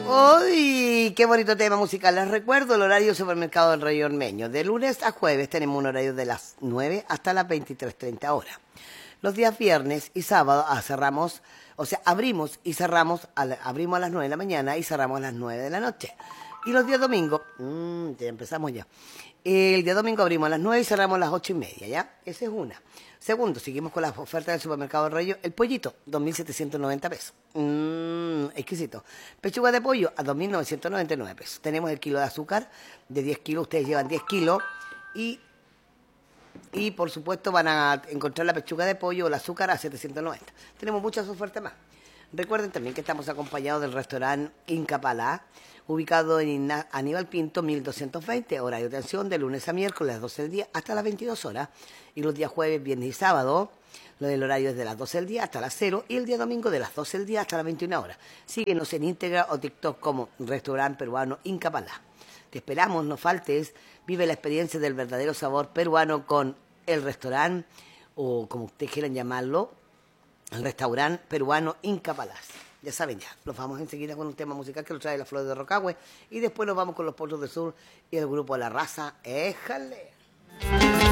¡Uy! ¡Qué bonito tema musical! Les recuerdo el horario supermercado del Rey Ormeño. De lunes a jueves tenemos un horario de las 9 hasta las 23:30 horas. Los días viernes y sábado cerramos, o sea, abrimos y cerramos, abrimos a las 9 de la mañana y cerramos a las 9 de la noche. Y los días domingos, ya empezamos ya. El día domingo abrimos a las 9 y cerramos a las 8:30, ¿ya? Esa es una. Segundo, seguimos con las ofertas del supermercado del Rey. El pollito, 2.790 pesos. Exquisito. Pechuga de pollo a 2.999 pesos. Tenemos el kilo de azúcar de 10 kilos. Ustedes llevan 10 kilos. Y por supuesto van a encontrar la pechuga de pollo o el azúcar a 790. Tenemos muchas ofertas más. Recuerden también que estamos acompañados del restaurante Inca Palá, ubicado en Aníbal Pinto 1220, horario de atención de lunes a miércoles a las 12 del día hasta las 22 horas. Y los días jueves, viernes y sábado, lo del horario es de las 12 del día hasta las 0 y el día domingo de las 12 del día hasta las 21 horas. Síguenos en Instagram o TikTok como Restaurante Peruano Inca Palá. Te esperamos, no faltes, vive la experiencia del verdadero sabor peruano con el restaurante, o como ustedes quieran llamarlo, el restaurante peruano Inca Palá. Ya saben, ya, los vamos enseguida con un tema musical que lo trae la Flor de Rocagüe y después nos vamos con los Pollos del Sur y el grupo La Raza. ¡Éjale!